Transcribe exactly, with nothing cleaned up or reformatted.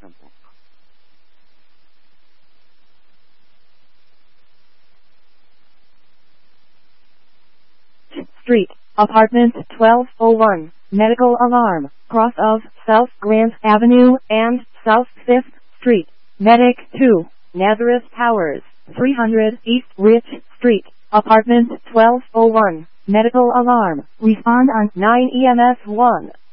Simple. Street, apartment twelve oh one, medical alarm, cross of South Grant Avenue and South fifth Street, Medic two, Nazareth Towers, three hundred East Rich Street, apartment twelve oh one, medical alarm, respond on nine E M S one.